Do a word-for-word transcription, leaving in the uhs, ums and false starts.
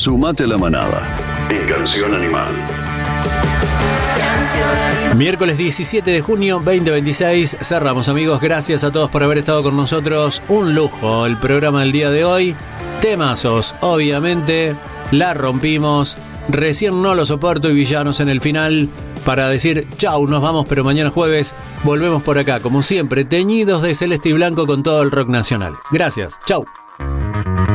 Sumate a la manada en Canción Animal. Miércoles diecisiete de junio veinte veintiséis. Cerramos, amigos. Gracias a todos por haber estado con nosotros. Un lujo el programa del día de hoy. Temazos, obviamente. La rompimos. Recién no lo soporto y villanos en el final para decir chau, nos vamos, pero mañana jueves volvemos por acá, como siempre, teñidos de celeste y blanco con todo el rock nacional. Gracias, chau.